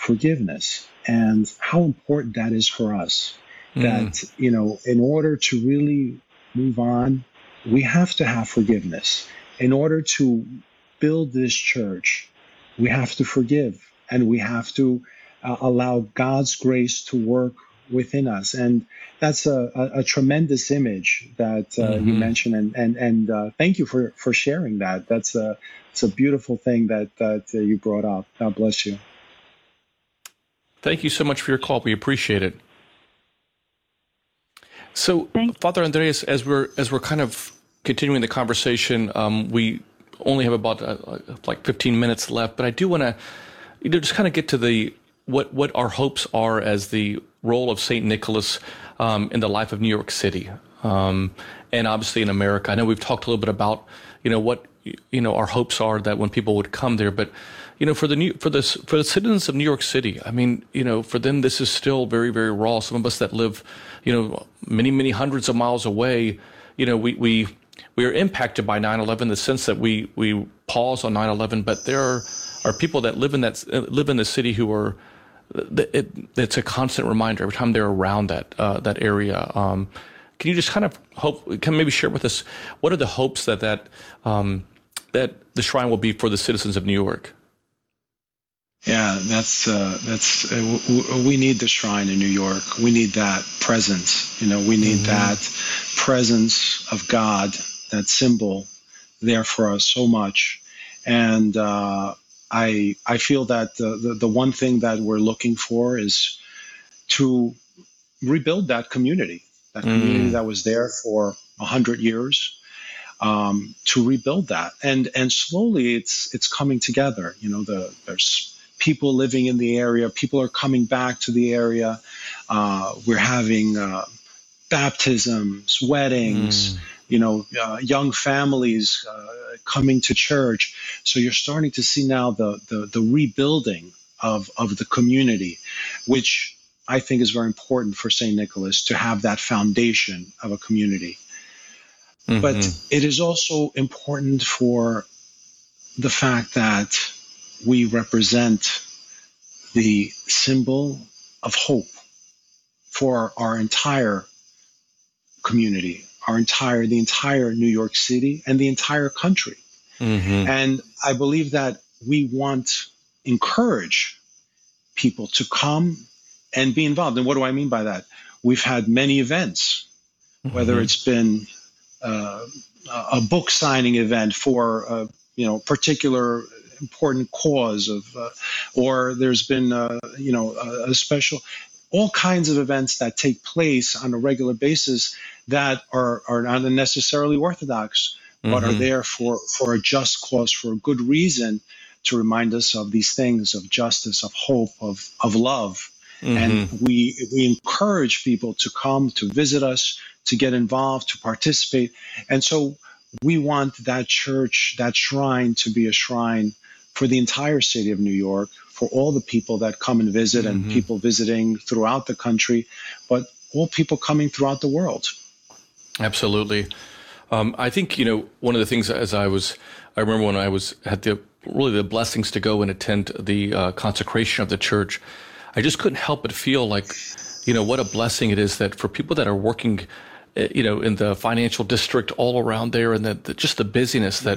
forgiveness and how important that is for us. Mm. That, in order to really move on, we have to have forgiveness. In order to build this church, we have to forgive and we have to allow God's grace to work within us. And that's a tremendous image that you Hmm. mentioned. And thank you for sharing that. It's a beautiful thing that you brought up. God bless you. Thank you so much for your call. We appreciate it. So, Thank Father Andreas, as we're kind of continuing the conversation, we only have about like 15 minutes left, but I do want to, just kind of get to the what our hopes are as the role of Saint Nicholas in the life of New York City, and obviously in America. I know we've talked a little bit about what our hopes are that when people would come there, but for the citizens of New York City, I mean, for them this is still very, very raw. Some of us that live many hundreds of miles away, we are impacted by 9/11 in the sense that we pause on 9/11, but there are people that live in the city who are it's a constant reminder every time they're around that area. Can you just kind of can maybe share with us what are the hopes that the shrine will be for the citizens of New York? Yeah, we need the shrine in New York. We need that presence. We need that presence of God, that symbol there for us so much. And I feel that the one thing that we're looking for is to rebuild that community that was there for 100 years. To rebuild that, and slowly it's coming together. There's people living in the area. People are coming back to the area. We're having baptisms, weddings. Young families coming to church. So you're starting to see now the rebuilding of the community, which I think is very important for St. Nicholas to have that foundation of a community. But it is also important for the fact that we represent the symbol of hope for our entire community, the entire New York City and the entire country. And I believe that we want to encourage people to come and be involved. And what do I mean by that? We've had many events, whether it's been a book signing event for a particular important cause or there's been a special, all kinds of events that take place on a regular basis that are not necessarily orthodox, but are there for a just cause, for a good reason, to remind us of these things, of justice, of hope, of love. And we encourage people to come to visit us, to get involved, to participate. And so we want that church, that shrine, to be a shrine for the entire city of New York, for all the people that come and visit, and people visiting throughout the country, but all people coming throughout the world. Absolutely. I think, one of the things I remember when I had the blessings to go and attend the consecration of the church, I just couldn't help but feel like, what a blessing it is that for people that are working, in the financial district all around there, and that just the busyness that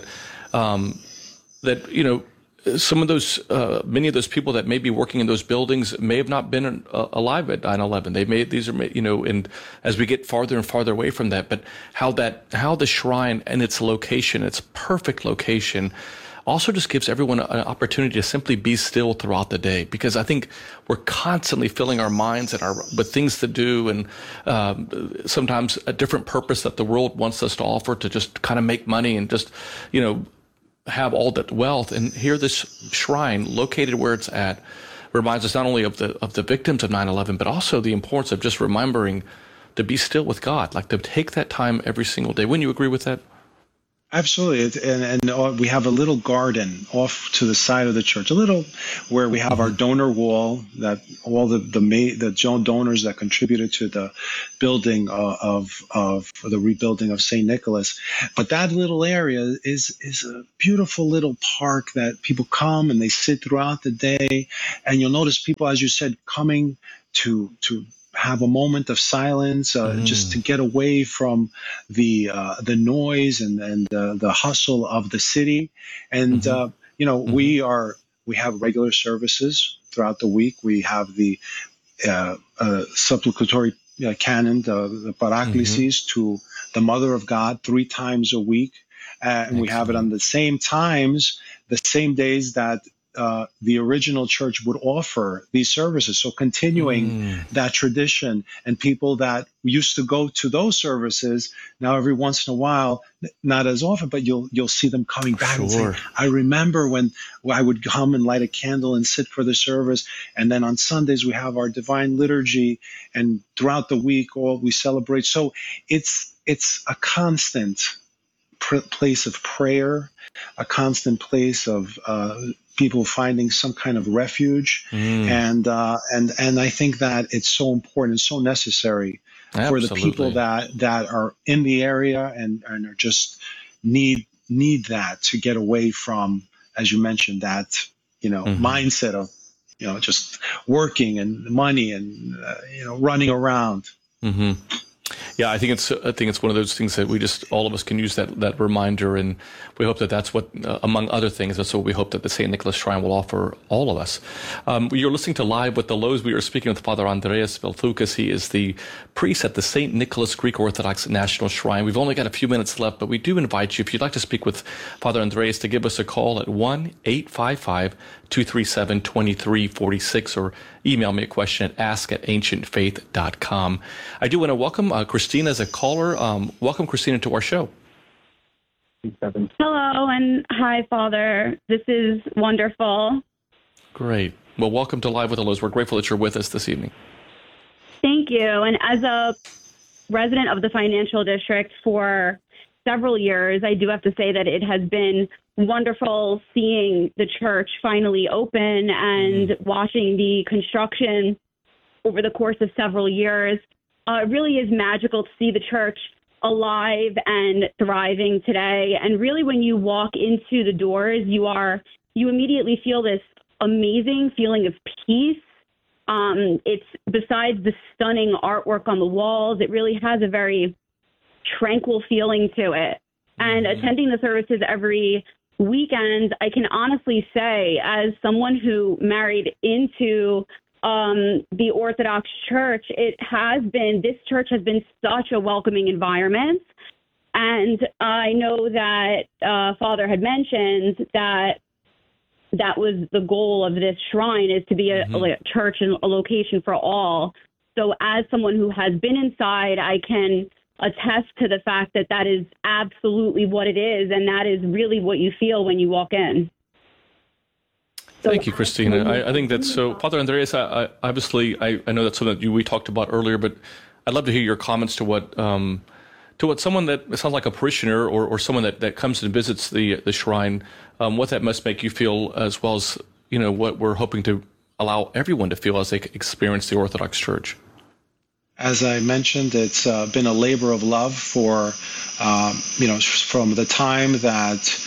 some of those, many of those people that may be working in those buildings may have not been alive at 9/11. And as we get farther and farther away from that, but how the shrine and its location, its perfect location, also just gives everyone an opportunity to simply be still throughout the day, because I think we're constantly filling our minds with things to do, and sometimes a different purpose that the world wants us to offer to just kind of make money and just, have all that wealth. And here, this shrine located where it's at reminds us not only of the victims of 9/11, but also the importance of just remembering to be still with God, like to take that time every single day. Wouldn't you agree with that? Absolutely, we have a little garden off to the side of the church, a little where we have our Hmm. donor wall that all the donors that contributed to the building of the rebuilding of St. Nicholas. But that little area is a beautiful little park that people come and they sit throughout the day, and you'll notice people, as you said, coming to have a moment of silence, just to Mm. get away from the noise and the hustle of the city. And Hmm. Hmm. we have regular services throughout the week. We have the supplicatory canon, the Hmm. Paraklesis to the Mother of God 3 times a week. And we have it on Excellent. the same times, the same days that the original church would offer these services. So continuing Mm. that tradition, and people that used to go to those services now every once in a while, not as often, but you'll see them coming back and saying, Sure. "I remember when I would come and light a candle and sit for the service." And then on Sundays we have our divine liturgy, and throughout the week all we celebrate. So it's a constant place of prayer, a constant place of people finding some kind of refuge, Mm. and I think that it's so important, so necessary for the people Absolutely. that are in the area and are just need that to get away from, as you mentioned, that Hmm. mindset of just working and money and running around. Hmm. Yeah, I think it's one of those things that we just all of us can use that reminder, and we hope that that's what, among other things, that's what we hope that the St. Nicholas Shrine will offer all of us. You're listening to Live with the Lows. We are speaking with Father Andreas Velthukas. He is the priest at the St. Nicholas Greek Orthodox National Shrine. We've only got a few minutes left, but we do invite you, if you'd like to speak with Father Andreas, to give us a call at 1-855-237-2346, or email me a question at ask@ancientfaith.com. I do want to welcome Christina as a caller. Welcome, Christina, to our show. Hello and hi, Father. This is wonderful. Great. Well, welcome to Live with the Lows. We're grateful that you're with us this evening. Thank you. And as a resident of the financial district for several years, I do have to say that it has been wonderful seeing the church finally open and watching the construction over the course of several years. It really is magical to see the church alive and thriving today. And really, when you walk into the doors, you immediately feel this amazing feeling of peace. It's, besides the stunning artwork on the walls, it really has a very tranquil feeling to it. And attending the services every weekend, I can honestly say, as someone who married into the Orthodox Church, this church has been such a welcoming environment. And I know that Father had mentioned that was the goal of this shrine, is to be a church and a location for all. So as someone who has been inside, I can attest to the fact that that is absolutely what it is, and that is really what you feel when you walk in. Thank you, Christina. I think that's so. Father Andreas, obviously, I know that's something that we talked about earlier, but I'd love to hear your comments to what someone that sounds like a parishioner or someone that comes and visits the shrine, what that must make you feel, as well as what we're hoping to allow everyone to feel as they experience the Orthodox Church. As I mentioned, it's been a labor of love for, from the time that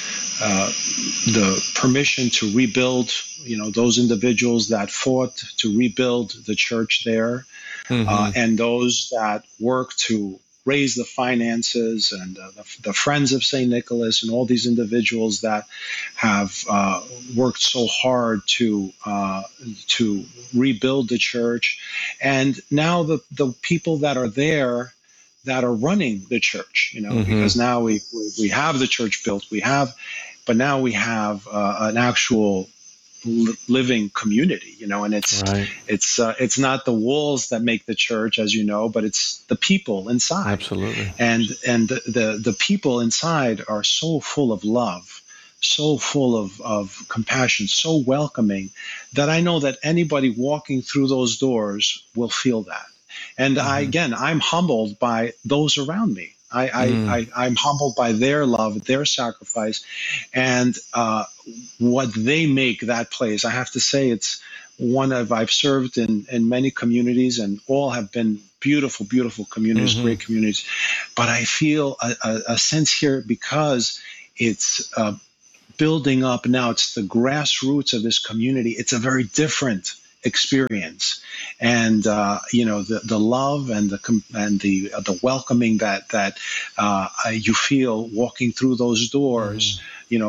the permission to rebuild, those individuals that fought to rebuild the church there, Mm-hmm. and those that work to raise the finances, and the Friends of St. Nicholas, and all these individuals that have worked so hard to rebuild the church, and now the people that are there that are running the church, because Mm-hmm. now we have the church built, but now we have an actual living community, and Right. it's not the walls that make the church, as you know, but it's the people inside, Absolutely. and the people inside are so full of love, so full of compassion, so welcoming, that I know that anybody walking through those doors will feel that. And Mm-hmm. I'm humbled by those around me, I'm humbled by their love, their sacrifice, and what they make that place. I have to say, it's I've served in many communities, and all have been beautiful, beautiful communities, great communities. But I feel a sense here because it's building up now. It's the grassroots of this community. It's a very different experience, and the love and the welcoming that you feel walking through those doors,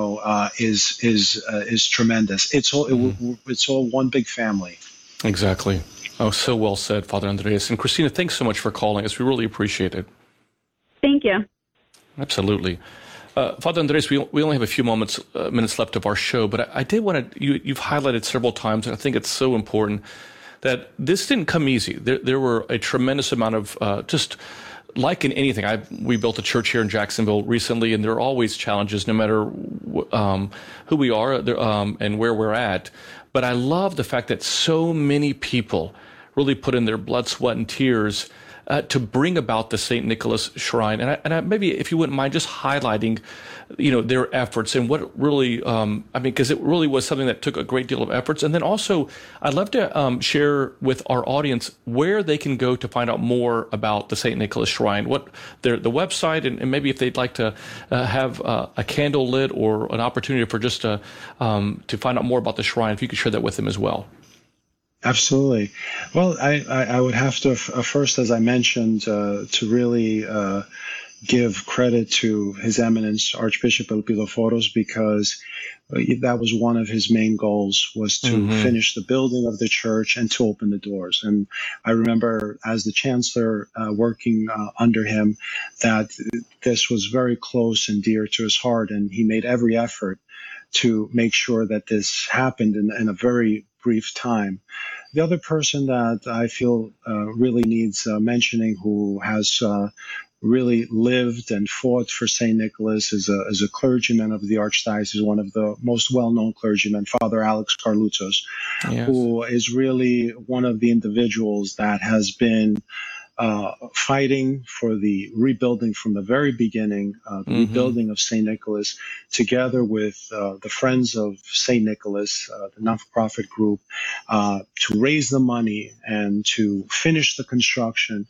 is tremendous. It's all one big family. Exactly. Oh, so well said, Father Andres. And Christina, thanks so much for calling us. We really appreciate it. Thank you. Absolutely. Father Andres, we only have a few minutes left of our show, but I did want to, you've highlighted several times, and I think it's so important, that this didn't come easy. There were a tremendous amount of, just like in anything, we built a church here in Jacksonville recently, and there are always challenges no matter who we are and where we're at. But I love the fact that so many people really put in their blood, sweat, and tears to bring about the St. Nicholas Shrine. And I maybe, if you wouldn't mind, just highlighting, their efforts and what really, because it really was something that took a great deal of efforts. And then also, I'd love to share with our audience where they can go to find out more about the St. Nicholas Shrine, what the website, and maybe if they'd like to have a candle lit or an opportunity for just to find out more about the shrine, if you could share that with them as well. Absolutely. Well, I would have to first, as I mentioned, to really give credit to His Eminence Archbishop Elpidoforos, because that was one of his main goals, was to finish the building of the church and to open the doors. And I remember as the chancellor working under him, that this was very close and dear to his heart, and he made every effort to make sure that this happened in a very brief time. The other person that I feel really needs mentioning, who has really lived and fought for St. Nicholas, is a clergyman of the Archdiocese, one of the most well-known clergymen, Father Alex Carlutos, Yes. who is really one of the individuals that has been fighting for the rebuilding from the very beginning, the rebuilding of St. Nicholas, together with the Friends of St. Nicholas, the not-for-profit group, to raise the money and to finish the construction.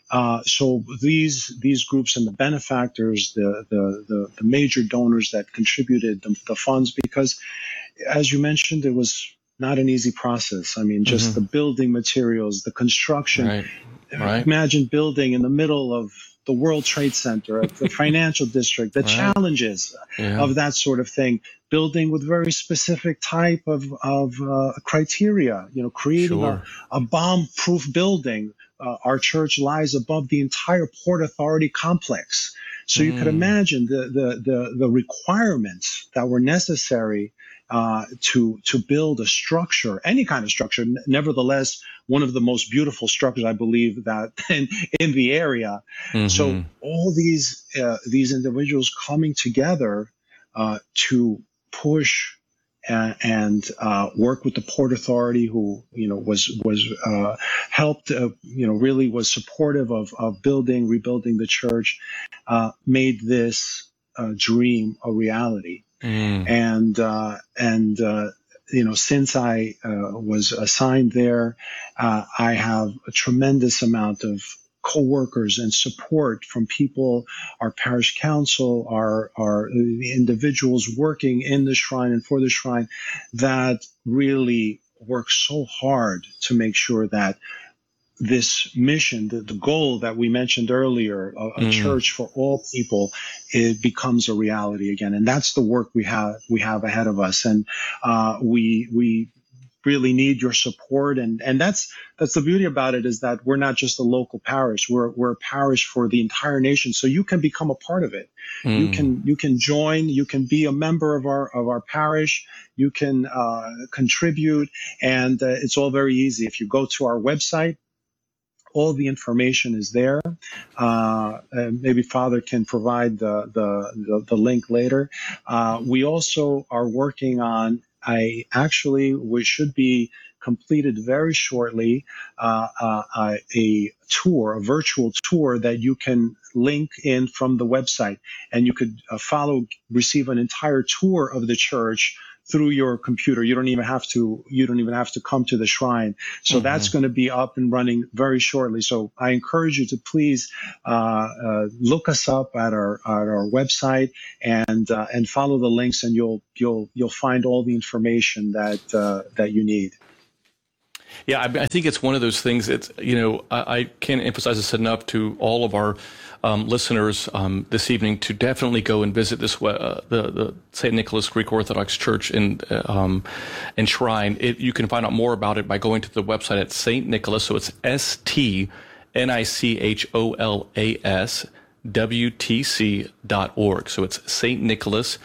So these groups and the benefactors, the major donors that contributed the funds, because, as you mentioned, it was not an easy process. I mean, just the building materials, the construction. Right. Imagine building in the middle of the World Trade Center, at the financial district, the challenges of that sort of thing. Building with very specific type of criteria, creating a bomb-proof building. Our church lies above the entire Port Authority complex. So you could imagine the requirements that were necessary to build a structure, any kind of structure. Nevertheless, one of the most beautiful structures, I believe, that in the area. So all these individuals coming together to push and work with the Port Authority, who was helped, really was supportive of rebuilding the church, made this dream a reality. And since I was assigned there, I have a tremendous amount of co-workers and support from people, our parish council, our individuals working in the shrine and for the shrine, that really work so hard to make sure that this mission, the goal that we mentioned earlier, a church for all people, it becomes a reality again. And that's the work we have ahead of us. And we really need your support. And that's the beauty about it, is that we're not just a local parish. We're a parish for the entire nation. So you can become a part of it. You can join. You can be a member of our parish. You can contribute, and it's all very easy. If you go to our website, all the information is there. Maybe Father can provide the link later. We also are working on, we should be completed very shortly a tour, a virtual tour that you can link in from the website, and you could receive an entire tour of the church through your computer. You don't even have to come to the shrine. So that's going to be up and running very shortly. So I encourage you to please look us up at our website and follow the links, and you'll find all the information that you need. Yeah, I think it's one of those things. It's I can't emphasize this enough to all of our listeners this evening to definitely go and visit this the St. Nicholas Greek Orthodox Church and Shrine. You can find out more about it by going to the website at St. Nicholas. So it's StNicholasWTC.org. So it's St. Nicholas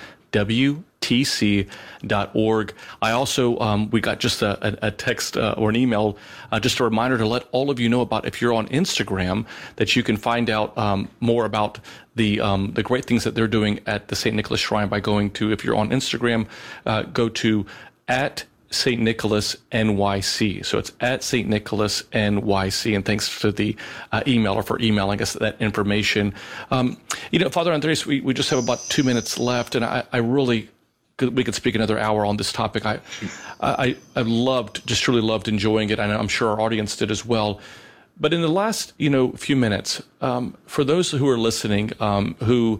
WTC.org. I also, we got just a text or an email, just a reminder to let all of you know about, if you're on Instagram, that you can find out more about the great things that they're doing at the St. Nicholas Shrine by going to, if you're on Instagram, go to at St. Nicholas NYC. So it's at St. Nicholas NYC. And thanks to the emailer for emailing us that information. Father Andres, we just have about 2 minutes left, and I really, we could speak another hour on this topic. I truly loved enjoying it, and I'm sure our audience did as well. But in the last, few minutes, for those who are listening, who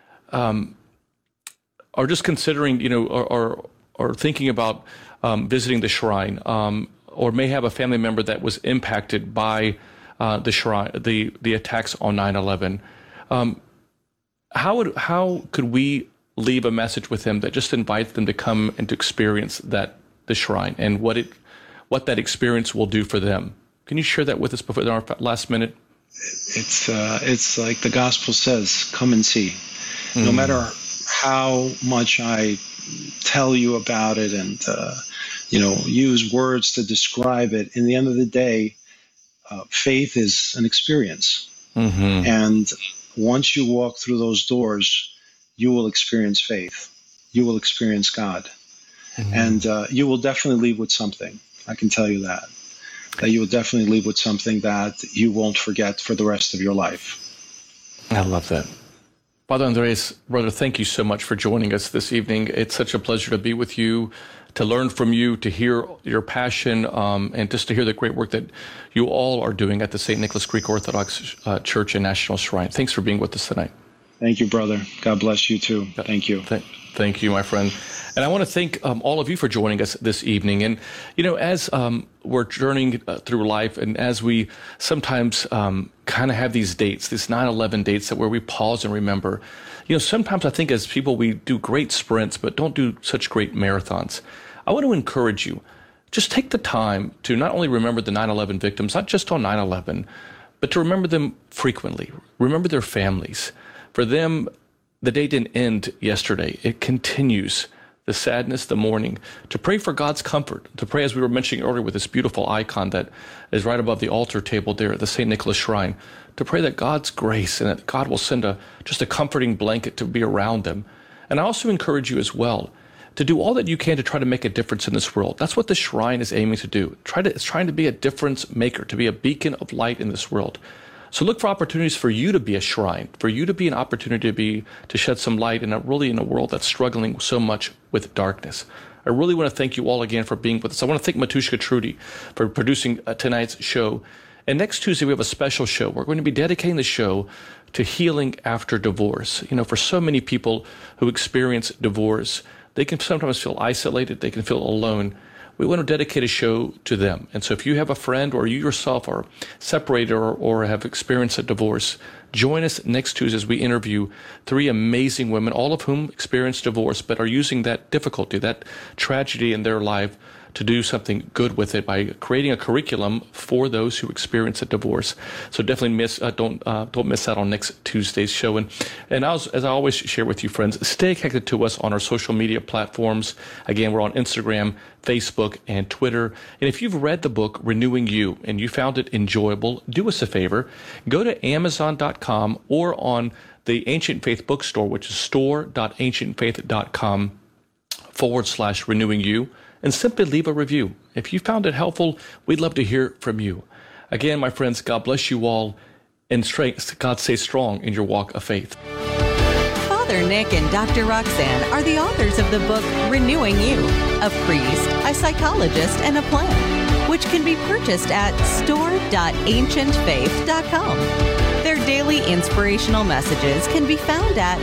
are just considering, or thinking about visiting the shrine, or may have a family member that was impacted by the shrine, the attacks on 9/11. How could we leave a message with them that just invites them to come and to experience the shrine and what that experience will do for them? Can you share that with us before our last minute? It's like the gospel says, come and see. No matter how much I tell you about it and use words to describe it, in the end of the day, faith is an experience. And once you walk through those doors, you will experience faith. You will experience God. And you will definitely leave with something. I can tell you that you will definitely leave with something that you won't forget for the rest of your life. I love that. Father Andres, brother, thank you so much for joining us this evening. It's such a pleasure to be with you, to learn from you, to hear your passion, and just to hear the great work that you all are doing at the St. Nicholas Greek Orthodox Church and National Shrine. Thanks for being with us tonight. Thank you, brother. God bless you too. Thank you. Thank you, my friend. And I want to thank all of you for joining us this evening. And, as we're journeying through life, and as we sometimes kind of have these dates, these 9/11 dates where we pause and remember, sometimes I think as people, we do great sprints, but don't do such great marathons. I want to encourage you, just take the time to not only remember the 9/11 victims, not just on 9/11, but to remember them frequently. Remember their families. For them, the day didn't end yesterday. It continues. The sadness, the mourning, to pray for God's comfort, to pray, as we were mentioning earlier, with this beautiful icon that is right above the altar table there at the St. Nicholas Shrine, to pray that God's grace and that God will send just a comforting blanket to be around them. And I also encourage you as well to do all that you can to try to make a difference in this world. That's what the Shrine is aiming to do. It's trying to be a difference maker, to be a beacon of light in this world. So look for opportunities for you to be a shrine, for you to be an opportunity to shed some light in a world that's struggling so much with darkness. I really want to thank you all again for being with us. I want to thank Matushka Trudy for producing tonight's show. And next Tuesday, we have a special show. We're going to be dedicating the show to healing after divorce. For so many people who experience divorce, they can sometimes feel isolated. They can feel alone. We want to dedicate a show to them. And so if you have a friend or you yourself are separated or have experienced a divorce, join us next Tuesday as we interview 3 amazing women, all of whom experienced divorce, but are using that difficulty, that tragedy in their life to do something good with it by creating a curriculum for those who experience a divorce. So definitely don't miss out on next Tuesday's show. And as I always share with you, friends, stay connected to us on our social media platforms. Again, we're on Instagram, Facebook, and Twitter. And if you've read the book Renewing You and you found it enjoyable, do us a favor, go to Amazon.com or on the Ancient Faith bookstore, which is store.ancientfaith.com/renewing you. And simply leave a review. If you found it helpful, we'd love to hear from you. Again, my friends, God bless you all, and God stay strong in your walk of faith. Father Nick and Dr. Roxanne are the authors of the book Renewing You, a priest, a psychologist, and a plan, which can be purchased at store.ancientfaith.com. Their daily inspirational messages can be found at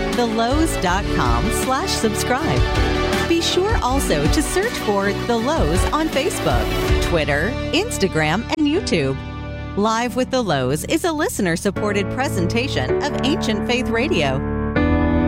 thelowe's.com/subscribe. Be sure also to search for The Lowe's on Facebook, Twitter, Instagram, and YouTube. Live with The Lowe's is a listener-supported presentation of Ancient Faith Radio.